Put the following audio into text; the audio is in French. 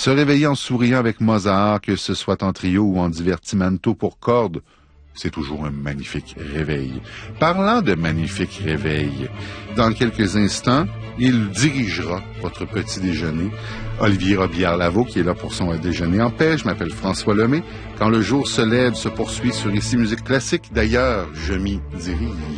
Se réveiller en souriant avec Mozart, que ce soit en trio ou en divertimento pour cordes, c'est toujours un magnifique réveil. Parlant de magnifique réveil, dans quelques instants, il dirigera votre petit déjeuner. Olivier Robillard-Lavaux, qui est là pour son déjeuner en paix. Je m'appelle François Lemay. Quand le jour se lève, se poursuit sur Ici Musique Classique. D'ailleurs, je m'y dirige.